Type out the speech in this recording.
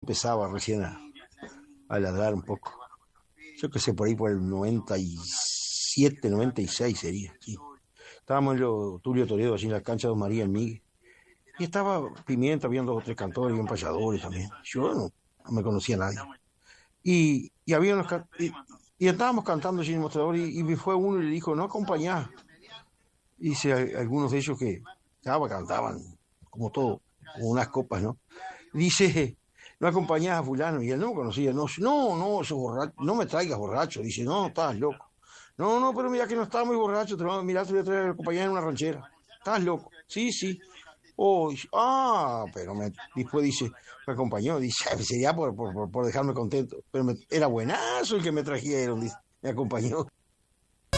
empezaba recién a ladrar un poco. Yo que sé, por ahí por el 97, 96 sería, sí. Estábamos en Tulio Toledo, allí en la cancha de Don María en Miguel. Y estaba Pimienta, habían 2 o 3 cantores, y un payadores también. Yo no me conocía a nadie. Y había y estábamos cantando allí en el mostrador y me fue uno y le dijo, no acompañá. Y dice, algunos de ellos que cantaban como todo, como unas copas, ¿no? Dice, no acompañás a fulano, y él no me conocía, no, sos borracho, no me traigas borracho, dice, no, estás loco. No, pero mira que no estaba muy borracho, mirá, te voy a traer a acompañar en una ranchera. Estás loco, sí. Oh, pero después dice, me acompañó, dice, sería por dejarme contento, pero era buenazo el que me trajeron, dice, me acompañó.